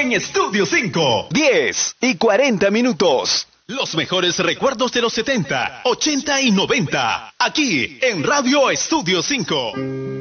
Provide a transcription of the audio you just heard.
en Estudio 5. 10:40. Los mejores recuerdos de los 70, 80 y 90. Aquí en Radio Estudio 5.